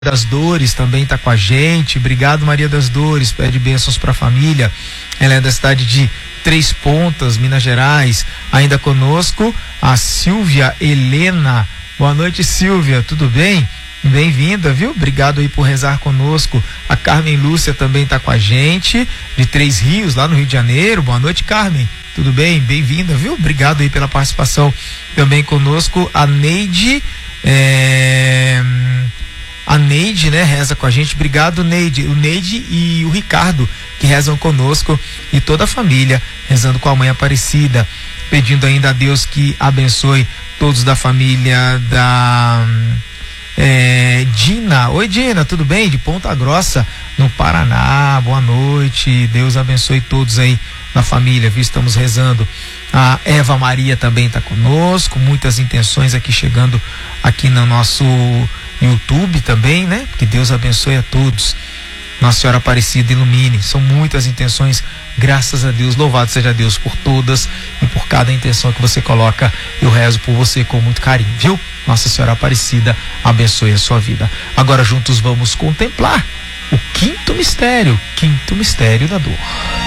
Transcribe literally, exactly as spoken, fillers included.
das Dores também está com a gente. Obrigado, Maria das Dores, pede bênçãos para a família. Ela é da cidade de Três Pontas, Minas Gerais. Ainda conosco a Silvia Helena. Boa noite, Silvia, tudo bem? Bem-vinda, viu? Obrigado aí por rezar conosco. A Carmen Lúcia também está com a gente, de Três Rios, lá no Rio de Janeiro. Boa noite, Carmen, tudo bem? Bem-vinda, viu? Obrigado aí pela participação. Também conosco a Neide, é... a Neide, né, reza com a gente. Obrigado, Neide. O Neide e o Ricardo, que rezam conosco, e toda a família rezando com a Mãe Aparecida, pedindo ainda a Deus que abençoe todos da família da é, Dina. Oi, Dina, tudo bem? De Ponta Grossa, no Paraná. Boa noite, Deus abençoe todos aí na família, viu? Estamos rezando. A Eva Maria também está conosco, muitas intenções aqui chegando aqui no nosso YouTube também, né? Que Deus abençoe a todos. Nossa Senhora Aparecida ilumine. São muitas intenções, graças a Deus. Louvado seja Deus por todas e por cada intenção que você coloca. Eu rezo por você com muito carinho, viu? Nossa Senhora Aparecida abençoe a sua vida. Agora juntos vamos contemplar o quinto mistério, quinto mistério da dor.